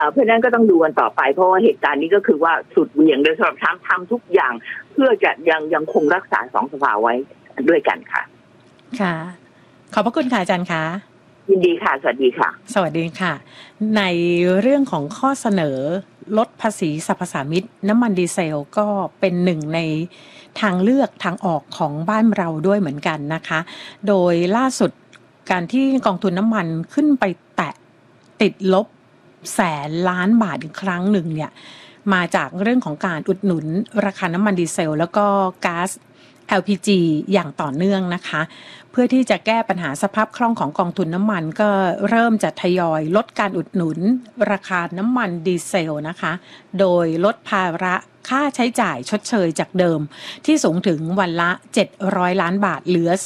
เพราะนั้นก็ต้องดูกันต่อไปเพราะว่าเหตุการณ์นี้ก็คือว่าสุดเหวี่ยงโดยสำหรับทำทุกอย่างเพื่อจะยังคงรักษาสองสภาไว้ด้วยกันค่ะค่ะขอบพระคุณค่ะอาจารย์คะยินดีค่ะสวัสดีค่ะสวัสดีค่ะในเรื่องของข้อเสนอลดภาษีสรรพสามิตน้ำมันดีเซลก็เป็นหนึ่งในทางเลือกทางออกของบ้านเราด้วยเหมือนกันนะคะโดยล่าสุดการที่กองทุนน้ำมันขึ้นไปแตะติดลบ100,000,000,000 บาทอีกครั้งหนึ่งเนี่ยมาจากเรื่องของการอุดหนุนราคาน้ำมันดีเซลแล้วก็ก๊าซ LPG อย่างต่อเนื่องนะคะเพื่อที่จะแก้ปัญหาสภาพคล่องของกองทุนน้ำมันก็เริ่มจะทยอยลดการอุดหนุนราคาน้ำมันดีเซลนะคะโดยลดภาระค่าใช้จ่ายชดเชยจากเดิมที่สูงถึงวันละ700 ล้านบาทเหลือ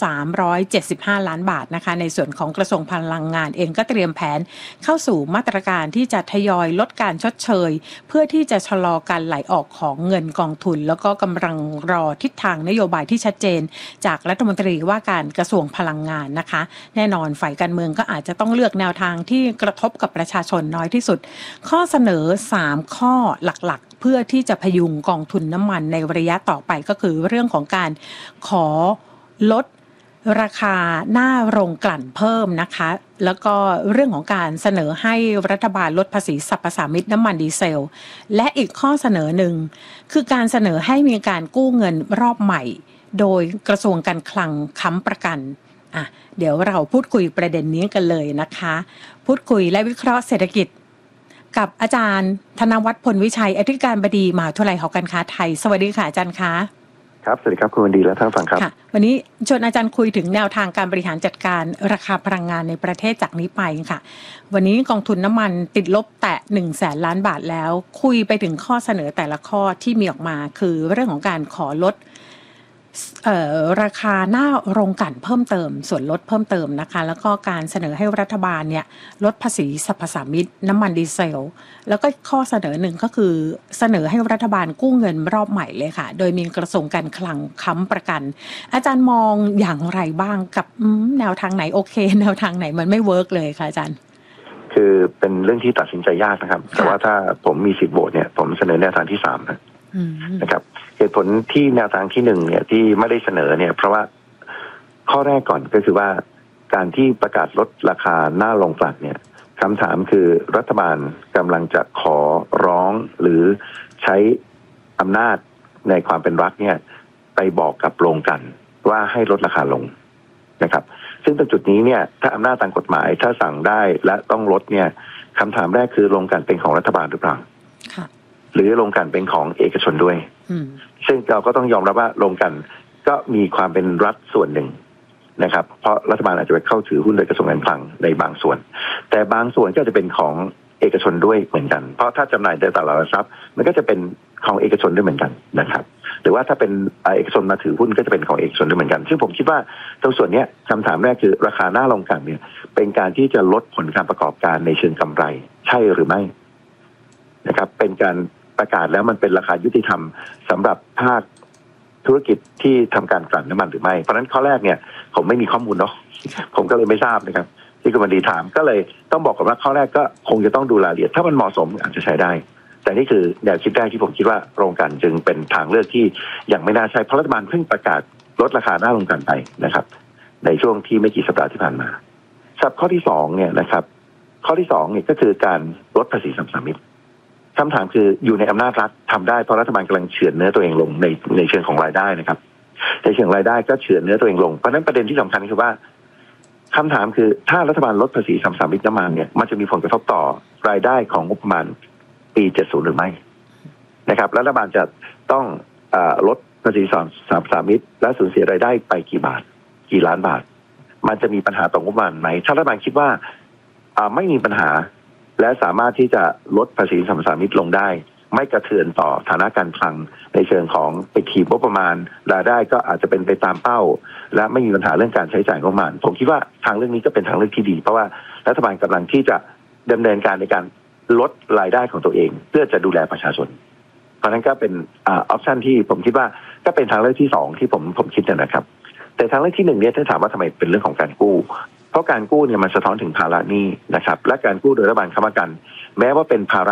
375 ล้านบาทนะคะในส่วนของกระทรวงพลังงานเองก็เตรียมแผนเข้าสู่มาตรการที่จะทยอยลดการชดเชยเพื่อที่จะชะลอการไหลออกของเงินกองทุนแล้วก็กำลังรอทิศทางนโยบายที่ชัดเจนจากรัฐมนตรีว่าการกระทรวงพลังงานนะคะแน่นอนฝ่ายการเมืองก็อาจจะต้องเลือกแนวทางที่กระทบกับประชาชนน้อยที่สุดข้อเสนอ3ข้อหลักๆเพื่อที่จะพยุงกองทุนน้ำมันในระยะต่อไปก็คือเรื่องของการขอลดราคาหน้าโรงกลั่นเพิ่มนะคะแล้วก็เรื่องของการเสนอให้รัฐบาลลดภาษีสรรพสามิตน้ำมันดีเซลและอีกข้อเสนอหนึ่งคือการเสนอให้มีการกู้เงินรอบใหม่โดยกระทรวงการคลังค้ำประกันเดี๋ยวเราพูดคุยประเด็นนี้กันเลยนะคะพูดคุยและวิเคราะห์เศรษฐกิจกับอาจารย์ธนวัฒน์พลวิชัยอธิการบดีมหาวิทยาลัยหอการค้าไทยสวัสดีค่ะอาจารย์คะครับสวัสดีครับคุณวันดีและท่านฟังครับค่ะวันนี้ชวนอาจารย์คุยถึงแนวทางการบริหารจัดการราคาพลังงานในประเทศจากนี้ไปค่ะวันนี้กองทุนน้ำมันติดลบแตะ100,000 ล้านบาทแล้วคุยไปถึงข้อเสนอแต่ละข้อที่มีออกมาคือเรื่องของการขอลดราคาหน้าโรงกลั่นเพิ่มเติมส่วนลดเพิ่มเติมนะคะแล้วก็การเสนอให้รัฐบาลเนี่ยลดภาษีสรรพสามิตน้ำมันดีเซลแล้วก็ข้อเสนอหนึ่งก็คือเสนอให้รัฐบาลกู้เงินรอบใหม่เลยค่ะโดยมีกระทรวงการคลังค้ำประกันอาจารย์มองอย่างไรบ้างกับแนวทางไหนโอเคแนวทางไหนมันไม่เวิร์กเลยค่ะอาจารย์คือเป็นเรื่องที่ตัดสินใจยากนะครับแต่ว่าถ้าผมมีสิทธิ์โหวตเนี่ยผมเสนอแนวทางที่3นะครับเหตุผลที่แนวทางที่1เนี่ยที่ไม่ได้เสนอเนี่ยเพราะว่าข้อแรกก่อนก็คือว่าการที่ประกาศลดราคาหน้าโรงกลั่นเนี่ยคำถามคือรัฐบาลกำลังจะขอร้องหรือใช้อำนาจในความเป็นรัฐเนี่ยไปบอกกับโรงกลั่นว่าให้ลดราคาลงนะครับซึ่งตรงจุดนี้เนี่ยถ้าอำนาจตามกฎหมายถ้าสั่งได้และต้องลดเนี่ยคำถามแรกคือโรงกลั่นเป็นของรัฐบาลหรือเปล่าหรือโรงกลั่นเป็นของเอกชนด้วยซึ่งเราก็ต้องยอมรับว่าโรงกลั่นก็มีความเป็นรัฐส่วนหนึ่งนะครับเพราะรัฐบาลอาจจะไปเข้าถือหุ้นโดยกระทรวงการคลังในบางส่วนแต่บางส่วนก็จะเป็นของเอกชนด้วยเหมือนกันเพราะถ้าจำหน่ายในตลาดหลักทรัพย์มันก็จะเป็นของเอกชนด้วยเหมือนกันนะครับหรือว่าถ้าเป็นเอกชนมาถือหุ้นก็จะเป็นของเอกชนด้วยเหมือนกันซึ่งผมคิดว่าตรงส่วนนี้คำถามแรกคือราคาหน้าโรงกลั่นเนี่ยเป็นการที่จะลดผลการประกอบการในเชิงกำไรใช่หรือไม่นะครับเป็นการประกาศแล้วมันเป็นราคายุติธรรมสำหรับภาคธุรกิจที่ทำการกลั่นน้ำมันหรือไม่เพราะฉะนั้นข้อแรกเนี่ยผมไม่มีข้อมูลเนาะผมก็เลยไม่ทราบนะครับที่คุณบันดีถามก็เลยต้องบอกก่อนว่าข้อแรกก็คงจะต้องดูรายละเอียดถ้ามันเหมาะสมอาจจะใช้ได้แต่นี่คือแนวคิดแรกที่ผมคิดว่าโรงกลั่นจึงเป็นทางเลือกที่ยังไม่น่าใช่เพราะรัฐบาลเพิ่งประกาศลดราคาหน้าโรงกลั่นไปนะครับในช่วงที่ไม่กี่สัปดาห์ที่ผ่านมาข้อที่2เนี่ยนะครับข้อที่2เนี่ยก็คือการลดภาษีสรรพสามิตคำถามคืออยู่ในอำนาจรัฐทำได้เพราะรัฐบาลกำลังเฉือนเนื้อตัวเองลงในเชิงของรายได้นะครับในเชิงรายได้ก็เฉือนเนื้อตัวเองลงเพราะฉะนั้นประเด็นที่สำคัญคือว่าคำถามคือถ้ารัฐบาลลดภาษีสรรพสามิตน้ำมันเนี่ยมันจะมีผลกระทบต่อรายได้ของงบประมาณปี70หรือไม่นะครับรัฐบาลจะต้องลดภาษีสรรพสามิตและสูญเสียรายได้ไปกี่บาทกี่ล้านบาทมันจะมีปัญหาต่องบประมาณไหมถ้ารัฐบาลคิดว่าไม่มีปัญหาและสามารถที่จะลดภาษีสรรพสามิตลงได้ไม่กระเทือนต่อฐานะการคลังในเชิงของไปขีดงบประมาณรายได้ก็อาจจะเป็นไปตามเป้าและไม่มีปัญหาเรื่องการใช้จ่ายงบประมาณผมคิดว่าทางเรื่องนี้ก็เป็นทางเลือกที่ดีเพราะว่ารัฐบาลกำลังที่จะดำเนินการในการลดรายได้ของตัวเองเพื่อจะดูแลประชาชนเพราะนั้นก็เป็นออปชันที่ผมคิดว่าก็เป็นทางเลือกที่2ที่ผมคิดนะครับแต่ทางเลือกที่1เนี่ยถ้าถามว่าทำไมเป็นเรื่องของการกู้เพราะการกู้เนี่ยมันสะท้อนถึงภาระหนี้นะครับและการกู้โดยรัฐบาลค้ำประกันแม้ว่าเป็นภาระ